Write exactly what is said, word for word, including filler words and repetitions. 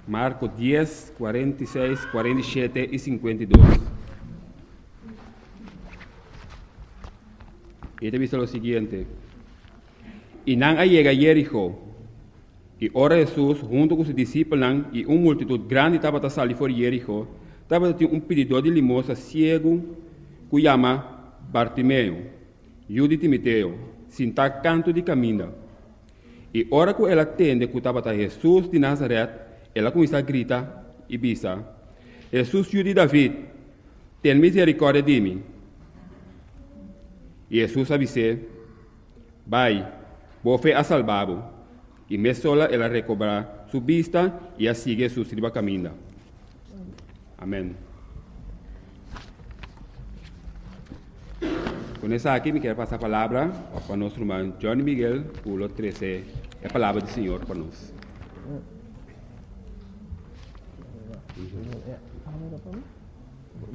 Marcos diez, cuarenta y seis, cuarenta y siete y cincuenta y dos. Y te dice lo siguiente. Y nan llega a Jericó. Y ora Jesús, junto con sus discípulos y una multitud grande estaba a salir por Jericó, estaba un pedidor de limosna ciego que llama Bartimeo, hijo de Timoteo, sin tal canto de camina. E ora que ela atende que estava Jesus de Nazaré, ela começa a gritar e bisa: Jesus, filho de David, tem misericórdia de mim. E Jesus avise: vai, vou fe a salvá-lo. E me sola ela recobra sua vista e a sigue Jesus de caminho. Amém. Com essa aqui, me quero passar a palavra para nosso irmão Johnny Miguel, pulo treze, a palavra do Senhor para nós.